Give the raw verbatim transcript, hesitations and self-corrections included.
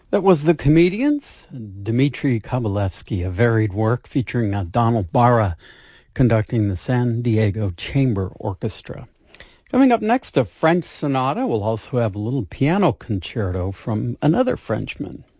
That was The Comedians, Dmitri Kabalevsky, a varied work featuring uh, Donald Barra conducting the San Diego Chamber Orchestra. Coming up next, a French sonata. We'll also have a little piano concerto from another Frenchman.